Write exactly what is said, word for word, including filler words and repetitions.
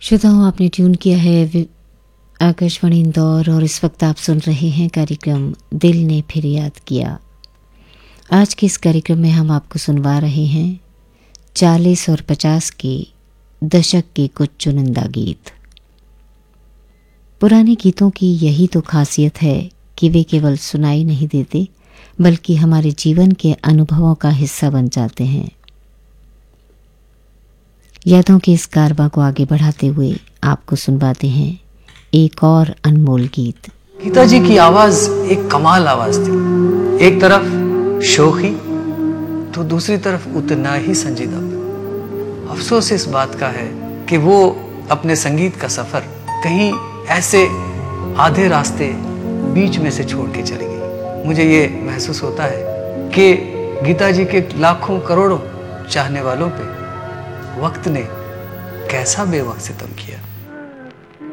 श्रोताओं, आपने ट्यून किया है वि- आकाशवाणी इंदौर और इस वक्त आप सुन रहे हैं कार्यक्रम दिल ने फिर याद किया। आज के इस कार्यक्रम में हम आपको सुनवा रहे हैं चालीस और पचास के दशक के कुछ चुनिंदा गीत। पुराने गीतों की यही तो खासियत है कि वे केवल सुनाई नहीं देते बल्कि हमारे जीवन के अनुभवों का हिस्सा बन जाते हैं। यादों के इस कारवां को आगे बढ़ाते हुए आपको सुनवाते हैं एक और अनमोल गीत। गीता जी की आवाज एक कमाल आवाज थी। एक तरफ शोखी तो दूसरी तरफ उतना ही संजीदा। अफसोस इस बात का है कि वो अपने संगीत का सफर कहीं ऐसे आधे रास्ते बीच में से छोड़ के चली गई। मुझे ये महसूस होता है कि गीता जी के लाखों करोड़ों चाहने वालों पे वक्त ने कैसा बेवक्त सितम किया।